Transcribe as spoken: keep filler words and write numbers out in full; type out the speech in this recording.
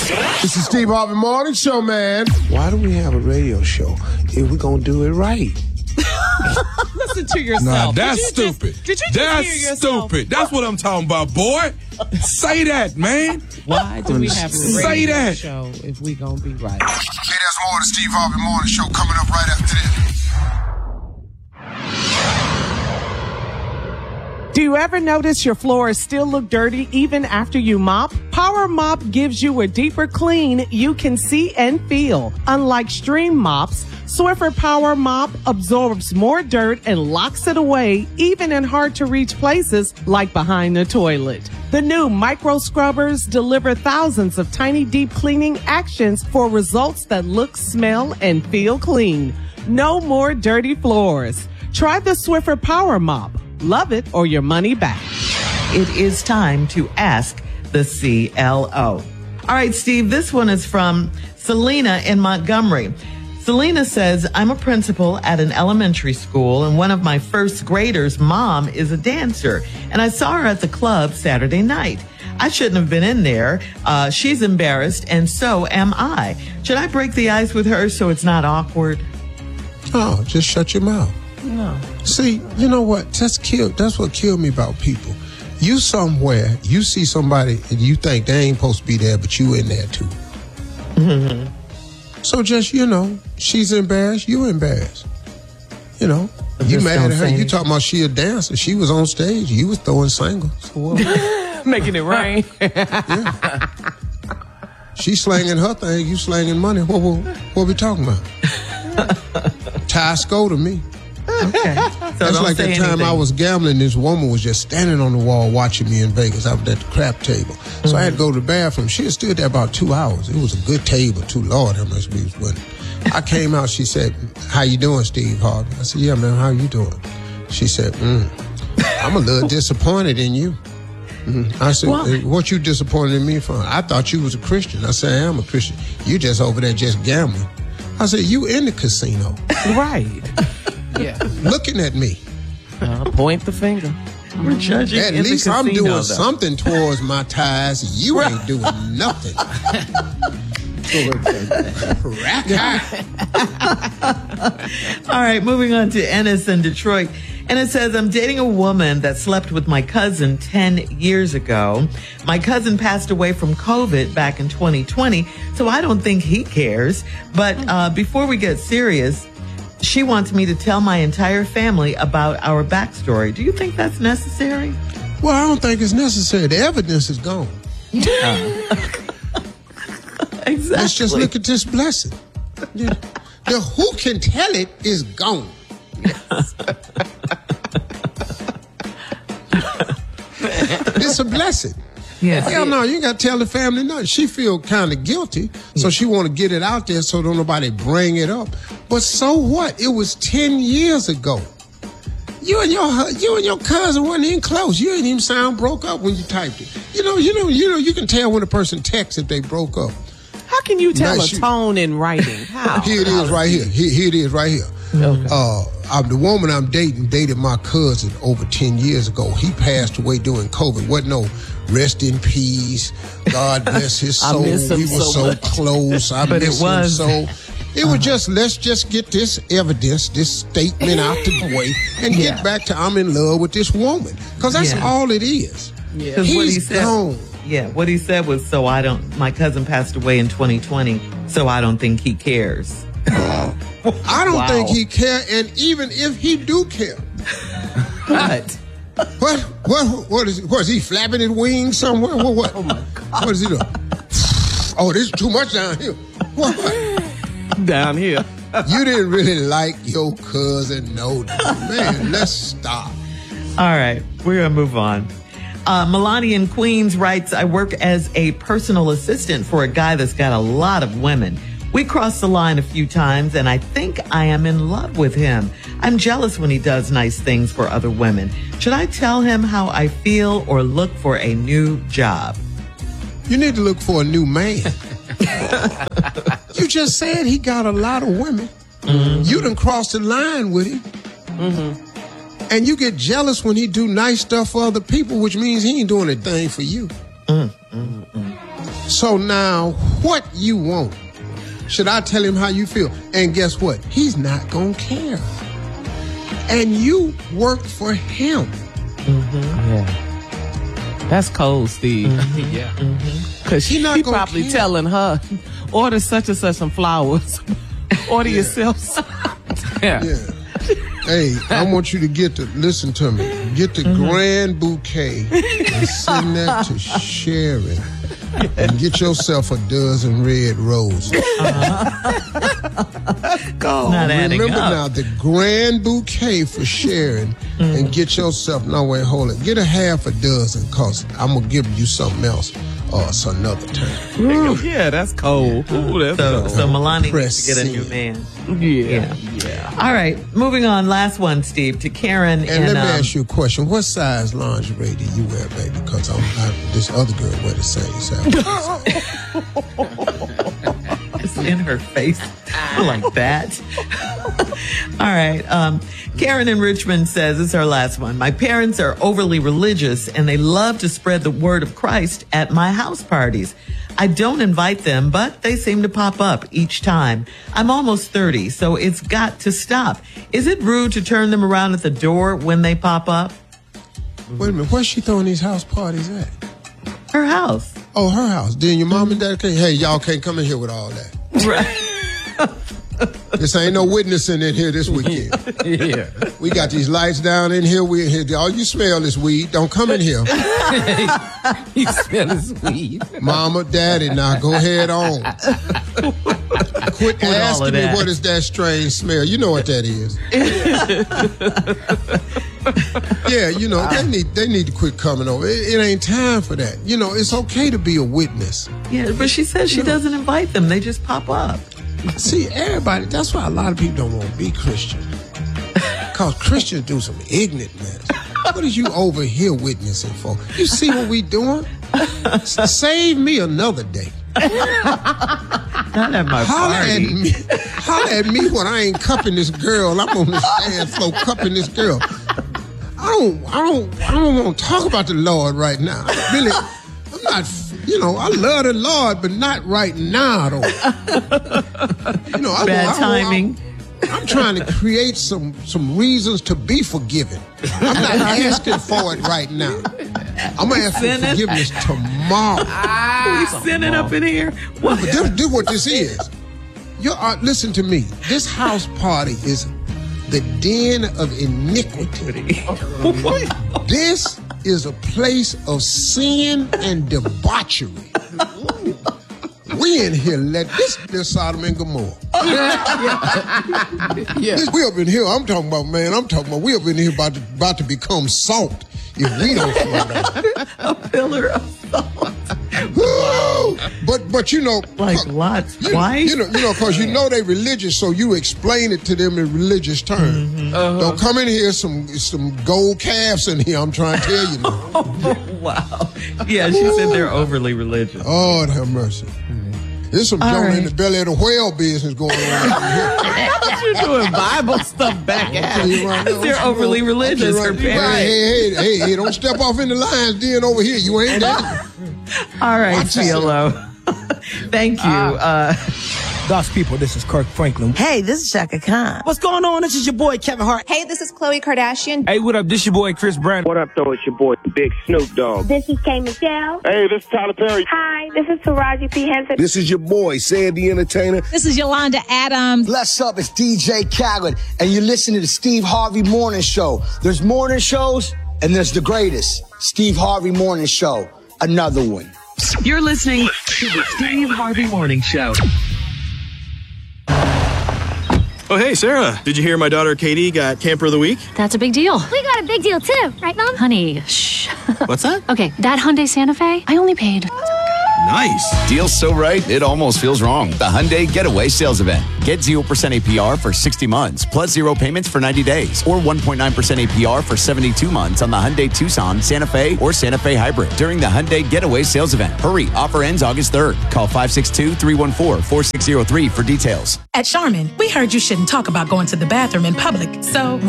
This is Steve Harvey Morning Show, man. Why do we have a radio show if we're going to do it right? Listen to yourself. Nah, that's did you stupid. Just, did you just that's hear yourself? stupid. That's what I'm talking about, boy. Say that, man. Why do we have a radio Say that. show if we gonna be right? Hey, there's more of the Steve Harvey Morning Show coming up right after this. Do you ever notice your floors still look dirty even after you mop? Power Mop gives you a deeper clean you can see and feel. Unlike stream mops, Swiffer Power Mop absorbs more dirt and locks it away, even in hard-to-reach places like behind the toilet. The new micro scrubbers deliver thousands of tiny deep cleaning actions for results that look, smell, and feel clean. No more dirty floors. Try the Swiffer Power Mop. Love it or your money back. It is time to ask the C L O. All right, Steve, this one is from Selena in Montgomery. Selena says, I'm a principal at an elementary school, and one of my first graders' mom is a dancer, and I saw her at the club Saturday night. I shouldn't have been in there. Uh, she's embarrassed, and so am I. Should I break the ice with her so it's not awkward? Oh, just shut your mouth. No. See, you know what? That's kill. That's what killed me about people. You somewhere, you see somebody, and you think they ain't supposed to be there, but you in there too. Mm-hmm. So just, you know, she's embarrassed, you embarrassed. You know, Just you mad don't at her. say You talking about she a dancer. She was on stage. You was throwing singles. Making it rain. Yeah. She slanging her thing. You slanging money. What, what, what we talking about? Tie Sco to me. Okay. So That's don't like say that time anything. I was gambling. This woman was just standing on the wall watching me in Vegas. I was at the crap table. So Mm-hmm. I had to go to the bathroom. She had stood there about two hours. It was a good table, too. Lord, how much we was winning. I came out. She said, how you doing, Steve Harvey? I said, yeah, man, how you doing? She said, mm, I'm a little disappointed in you. Mm-hmm. I said, Why? what you disappointed in me for? I thought you was a Christian. I said, I am a Christian. You just over there just gambling. I said, you in the casino. Right. Yeah. Looking at me. Uh, point the finger. We're judging At in the least I'm casino, doing though. something towards my ties. You ain't doing nothing. All right, moving on to Ennis in Detroit. And it says, I'm dating a woman that slept with my cousin ten years ago. My cousin passed away from COVID back in twenty twenty, so I don't think he cares. But uh, before we get serious, she wants me to tell my entire family about our backstory. Do you think that's necessary? Well, I don't think it's necessary. The evidence is gone. Exactly. Let's just look at this blessing. Yeah. The who can tell it is gone. It's a blessing. Yes. Hell no, you ain't got to tell the family nothing. She feel kind of guilty, so she want to get it out there so don't nobody bring it up. But so what? It was ten years ago. You and your hu- you and your cousin weren't even close. You didn't even sound broke up when you typed it. You know, you know, you know, you can tell when a person texts if they broke up. How can you tell Nice a you- tone in writing? How? Here it is right here. Here, here it is right here. Okay. Uh, I'm, the woman I'm dating dated my cousin over ten years ago. He passed away during COVID. Wasn't no rest in peace. God bless his I soul. miss him We were so so much. close. I But it miss was. him so. It was just, let's just get this evidence, this statement out the way and Yeah. get back to I'm in love with this woman. Because that's Yeah. all it is. Yeah. 'Cause what he He's said- gone. Yeah, what he said was, so I don't, my cousin passed away in twenty twenty, so I don't think he cares. I don't Wow. think he care, and even if he do care, What? What? What? What is? What is he flapping his wings somewhere? What? What? Oh my God! What is he doing? Oh, this is too much down here. What? what? Down here. You didn't really like your cousin, no, man. Let's stop. All right, we're going to move on. Uh, Melania in Queens writes, I work as a personal assistant for a guy that's got a lot of women. We crossed the line a few times, and I think I am in love with him. I'm jealous when he does nice things for other women. Should I tell him how I feel or look for a new job? You need to look for a new man. You just said he got a lot of women. Mm-hmm. You done crossed the line with him. Mm-hmm. And you get jealous when he do nice stuff for other people, which means he ain't doing a thing for you. Mm, mm, mm. So now, what you want? Should I tell him how you feel? And guess what? He's not gonna care. And you work for him. Mm-hmm. Yeah. That's cold, Steve. Mm-hmm. Yeah. Because He she, not he gonna probably care. telling her, order such and such some flowers. Order Yeah. yourself some. Yeah. Yeah. Hey, I want you to get to listen to me. Get the grand bouquet and send that to Sharon. And get yourself a dozen red roses. Go. Not adding Remember up. now, the grand bouquet for Sharon, and get yourself, no, wait, hold it. Get a half a dozen, because I'm going to give you something else uh, it's another time. Ooh, yeah, that's cold. Ooh, that's So, cold. so Milani needs to get a Press new in. man. yeah. Yeah. All right, moving on. Last one, Steve, to Karen. And in, let me um, ask you a question. What size lingerie do you wear, baby? Because I'm, I, this other girl wear the same size. It's in her face like that. All right. Um, Karen in Richmond says, it's our last one. My parents are overly religious and they love to spread the word of Christ at my house parties. I don't invite them, but they seem to pop up each time. I'm almost thirty, so it's got to stop. Is it rude to turn them around at the door when they pop up? Wait a minute. Where's she throwing these house parties at? Her house. Oh, her house. Then your mom and dad can't. Hey, y'all can't come in here with all that. Right. This ain't no witnessing in here this weekend. Yeah. We got these lights down in here. We in here. All you smell is weed. Don't come in here. He smell his weed. Mama, daddy, now go ahead on. Quit all asking of me that. what is that strange smell. You know what that is. Yeah, you know, they need they need to quit coming over. It, it ain't time for that. You know, it's okay to be a witness. Yeah, but she says she doesn't invite them. They just pop up. See, everybody, that's why a lot of people don't want to be Christian. Because Christians do some ignorant mess. What is you over here witnessing for? You see what we doing? S- Save me another day. Not at my Holler at party. me. Holler at me when I ain't cupping this girl. I'm on the stand floor cupping this girl. I don't, I don't, I don't want to talk about the Lord right now. I really, I'm not, you know, I love the Lord, but not right now, though. You know, I Bad I I timing. I'm trying to create some some reasons to be forgiven. I'm not asking for it right now. I'm gonna ask for Sinning? forgiveness tomorrow. We sinning up in here. What? But this, this what this is. You are, listen to me. This house party is the den of iniquity. This is a place of sin and debauchery. We in here, let this this Sodom and Gomorrah. Yeah. This, we up in here. I'm talking about, man. I'm talking about. We up in here about to, about to become salt if we don't slow down. A pillar of salt. Woo! But but you know, Like Lot's you, wife? you know, you know, because you know they religious, so you explain it to them in religious terms. Don't come in here some some gold calves in here. I'm trying to tell you now. Wow. Yeah, she said they're overly religious. Lord have mercy. There's some All Jonah in right. the belly of the whale business going on out here. You doing Bible stuff back at Tell you right now, They're I'm overly sure- religious, I'm her sure right- parents. Hey, hey, hey, hey, don't step off in the lion's den over here. You ain't there. All right, Watch yourself. C L O. Thank you. Uh, God's people, this is Kirk Franklin. Hey, this is Shaka Khan. What's going on? This is your boy Kevin Hart. Hey, this is Khloe Kardashian. Hey, what up? This your boy Chris Brown. What up, though? It's your boy, Big Snoop Dogg. This is K. Michelle. Hey, this is Tyler Perry. Hi, this is Taraji P. Henson. This is your boy, Sandy Entertainer. This is Yolanda Adams. What's up? It's D J Khaled, and you're listening to the Steve Harvey Morning Show. There's morning shows, and there's the greatest, Steve Harvey Morning Show. Another one. you're listening to the Steve Harvey Morning Show. Oh, hey, Sarah. Did you hear my daughter Katie got Camper of the Week? That's a big deal. We got a big deal too, right, Mom? Honey, shh. What's that? Okay, that Hyundai Santa Fe, I only paid. Nice. Deal's so right, it almost feels wrong. The Hyundai Getaway Sales Event. Get zero percent A P R for sixty months, plus zero payments for ninety days, or one point nine percent A P R for seventy-two months on the Hyundai Tucson, Santa Fe, or Santa Fe Hybrid during the Hyundai Getaway Sales Event. Hurry, offer ends August third. Call five six two, three one four, four six zero three for details. At Charmin, we heard you shouldn't talk about going to the bathroom in public, so